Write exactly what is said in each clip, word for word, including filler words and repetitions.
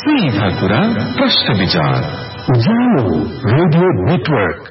सीधा कुरा प्रश्न विचार उज्यालो रेडियो नेटवर्क।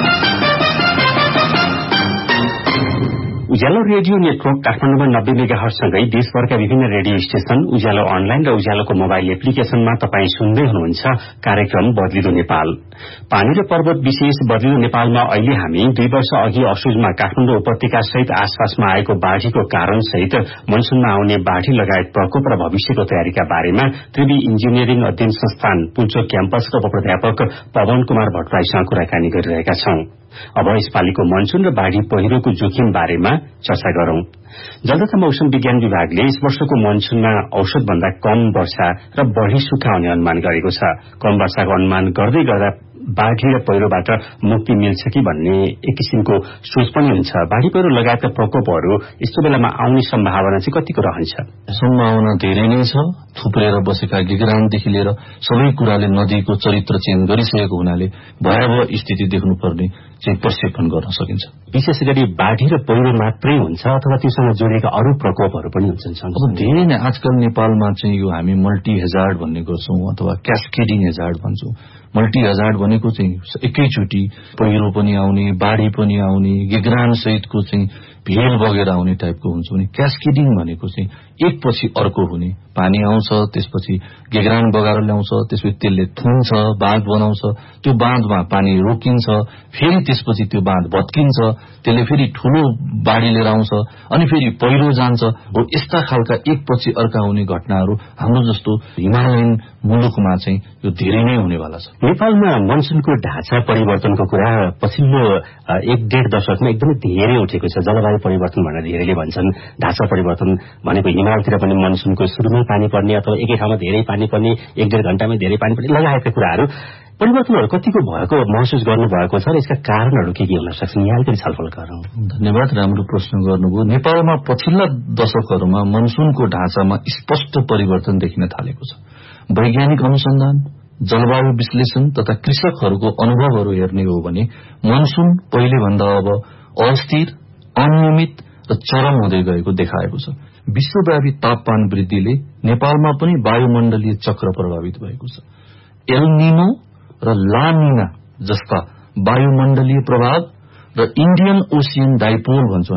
उज्यालो रेडियो नेटवर्क काठमाडौँमा नब्बे मेगा हर्जसँगै देशभरका विभिन्न रेडियो स्टेशन, उज्यालो अनलाइन र उज्यालोको मोबाइल एप्लिकेशनमा तपाईँ सुन्दै हुनुहुन्छ कार्यक्रम बदलिदो नेपाल। पानी र पर्वत विशेष बदलिदो नेपालमा अहिले हामी दुई वर्ष अघि असोजमा काठमाडौँ उपत्यका सहित आसपासमा आएको बाढ़ीको कारण सहित मनसूनमा आउने बाढ़ी लगायत प्रकोप र भविष्यको तयारीका बारेमा त्रिवी इन्जिनियरिङ अध्ययन संस्थान पुल्चोक क्याम्पसका उपप्राध्यापक पवन कुमार भट्टराईसँग कुराकानी गरिरहेका छौं। अब यसपालिको मनसून र बाढ़ी पहिरोको जोखिम बारेमा चर्चा गरौं। जल तथा मौसम विज्ञान विभागले यस वर्षको मनसूनमा औसत भन्दा कम वर्षा र बढ़ी सुक्खा हुने अनुमान गरेको छ। कम वर्षाको अनुमान गर्दै गर्दा बाढ़ी र पहिरोबाट मुक्ति मिल्छ कि भन्ने एक किसिमको सोच पनि हुन्छ। बाढ़ी पहिरो लगायतका प्रकोपहरू यस्तो बेलामा आउने सम्भावना चाहिँ कतिको रहन्छ? सम्भावना धेरै नै छ। थुप्रेर बसेका गिगरानदेखि लिएर सबै कुराले नदीको चरित्र चेन्ज गरिसकेको हुनाले भयावह स्थिति देख्नुपर्ने चाहिँ प्रक्षेपण गर्न सकिन्छ। विशेष गरी बाढ़ी र पहिरो मात्रै हुन्छ अथवा त्योसँग जोडिएका अरू प्रकोपहरू पनि हुन्छन्? अब धेरै नै आजकल नेपालमा चाहिँ यो हामी मल्टी हेजार्ड भन्ने गर्छौं अथवा क्यास्केडिङ हेजार्ड भन्छौं। मल्टी हेजार्ड भनेको चाहिँ एकैचोटि पहिरो पनि आउने, बाढ़ी पनि आउने, गिगरान सहितको चाहिँ भेल बगेर आउने टाइपको हुन्छ भने क्यास्केडिङ भनेको चाहिँ एकपछि अर्को हुने। पानी आउँछ, त्यसपछि गिगरान बगाएर ल्याउँछ, त्यसपछि त्यसले थुन्छ, बाँध बनाउँछ, त्यो बाँधमा पानी रोकिन्छ, फेरि त्यसपछि त्यो बाँध भत्किन्छ, त्यसले फेरि ठूलो बाढ़ी लिएर आउँछ, अनि फेरि पहिरो जान्छ। हो यस्ता खालका एकपछि अर्का हुने घटनाहरू हाम्रो जस्तो हिमालयन मुलुकमा चाहिँ यो धेरै नै हुनेवाला छ। नेपालमा मनसूनको ढाँचा परिवर्तनको कुरा पछिल्लो एक डेढ दशकमा एकदमै धेरै उठेको छ। जलवायु परिवर्तन भनेर धेरैले भन्छन्। ढाँचा परिवर्तन भनेको हिमालतिर पनि मनसूनको सुरुमै पानी पर्ने अथवा एकै ठाउँमा धेरै पानी पर्ने, एक डेढ घण्टामै धेरै पानी पर्ने लगायतका कुराहरू परिवर्तनहरू कतिको भएको महसुस गर्नुभएको छ र यसका कारणहरू के के हुन सक्छन्? यहाँकै छलफल गरौं। धन्यवाद, राम्रो प्रश्न गर्नुभयो। नेपालमा पछिल्ला दशकहरूमा मनसूनको ढाँचामा स्पष्ट परिवर्तन देखिन थालेको छ। वैज्ञानिक अनुसन्धान, जलवायु विश्लेषण तथा कृषकहरूको अनुभवहरू हेर्ने हो भने मनसून पहिले भन्दा अब अस्थिर, अनियमित र चरम हुँदै गएको देखाएको छ। विश्वव्यापी तापमान वृद्धिले नेपालमा पनि वायुमण्डलीय चक्र प्रभावित भएको छ। एल निनो र ला निना जस्ता वायुमण्डलीय प्रभाव र इन्डियन ओसियन डाइपोल भन्छौं